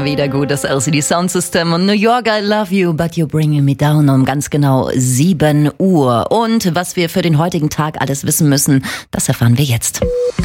wieder gut, das LCD Sound System und New York, I love you, but you're bringing me down um ganz genau 7 Uhr. Und was wir für den heutigen Tag alles wissen müssen, das erfahren wir jetzt.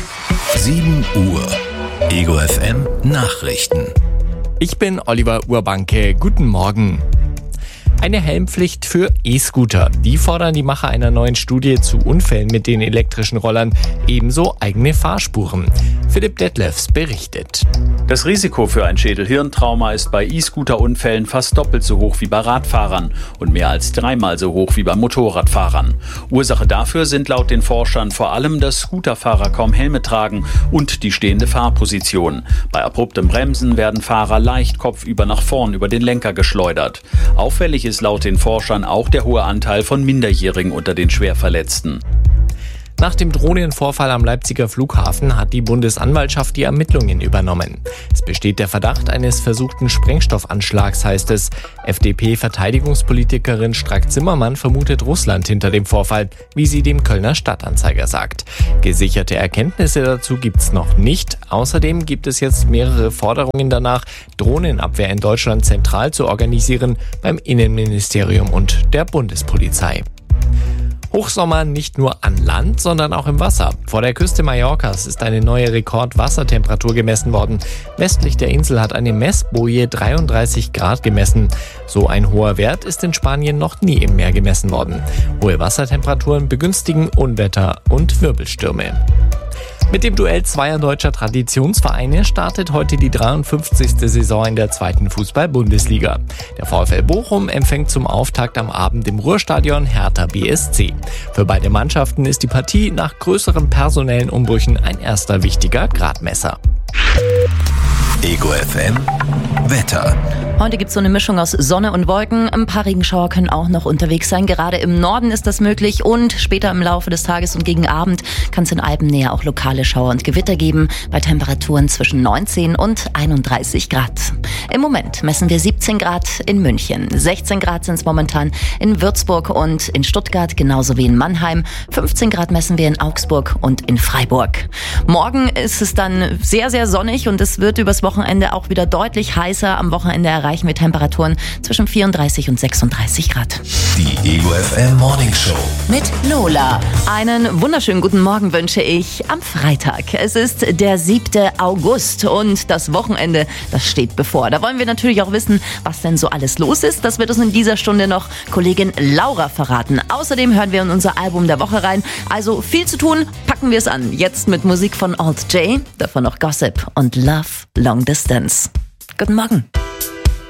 7 Uhr. Ego FM Nachrichten. Ich bin Oliver Urbanke. Guten Morgen. Eine Helmpflicht für E-Scooter. Die fordern die Macher einer neuen Studie zu Unfällen mit den elektrischen Rollern. Ebenso eigene Fahrspuren. Philipp Detlefs berichtet. Das Risiko für ein Schädel-Hirntrauma ist bei E-Scooter-Unfällen fast doppelt so hoch wie bei Radfahrern und mehr als 3-mal so hoch wie bei Motorradfahrern. Ursache dafür sind laut den Forschern vor allem, dass Scooterfahrer kaum Helme tragen und die stehende Fahrposition. Bei abruptem Bremsen werden Fahrer leicht kopfüber nach vorn über den Lenker geschleudert. Auffällig ist laut den Forschern auch der hohe Anteil von Minderjährigen unter den Schwerverletzten. Nach dem Drohnenvorfall am Leipziger Flughafen hat die Bundesanwaltschaft die Ermittlungen übernommen. Es besteht der Verdacht eines versuchten Sprengstoffanschlags, heißt es. FDP-Verteidigungspolitikerin Strack-Zimmermann vermutet Russland hinter dem Vorfall, wie sie dem Kölner Stadtanzeiger sagt. Gesicherte Erkenntnisse dazu gibt's noch nicht. Außerdem gibt es jetzt mehrere Forderungen danach, Drohnenabwehr in Deutschland zentral zu organisieren beim Innenministerium und der Bundespolizei. Hochsommer nicht nur an Land, sondern auch im Wasser. Vor der Küste Mallorcas ist eine neue Rekordwassertemperatur gemessen worden. Westlich der Insel hat eine Messboje 33 Grad gemessen. So ein hoher Wert ist in Spanien noch nie im Meer gemessen worden. Hohe Wassertemperaturen begünstigen Unwetter und Wirbelstürme. Mit dem Duell zweier deutscher Traditionsvereine startet heute die 53. Saison in der 2. Fußball-Bundesliga. Der VfL Bochum empfängt zum Auftakt am Abend im Ruhrstadion Hertha BSC. Für beide Mannschaften ist die Partie nach größeren personellen Umbrüchen ein erster wichtiger Gradmesser. Ego FM Wetter. Heute gibt es so eine Mischung aus Sonne und Wolken. Ein paar Regenschauer können auch noch unterwegs sein. Gerade im Norden ist das möglich und später im Laufe des Tages und gegen Abend kann es in Alpennähe auch lokale Schauer und Gewitter geben bei Temperaturen zwischen 19 und 31 Grad. Im Moment messen wir 17 Grad in München. 16 Grad sind es momentan in Würzburg und in Stuttgart, genauso wie in Mannheim. 15 Grad messen wir in Augsburg und in Freiburg. Morgen ist es dann sehr, sehr sonnig und es wird übers Wochenende auch wieder deutlich heißer. Am Wochenende erreichen wir Temperaturen zwischen 34 und 36 Grad. Die Ego FM Morning Show Mit Lola. Einen wunderschönen guten Morgen wünsche ich am Freitag. Es ist der 7. August und das Wochenende, das steht bevor. Da wollen wir natürlich auch wissen, was denn so alles los ist. Das wird uns in dieser Stunde noch Kollegin Laura verraten. Außerdem hören wir in unser Album der Woche rein. Also viel zu tun, packen wir es an. Jetzt mit Musik von Alt J, davon noch Gossip und Love Long Distance. Guten Morgen.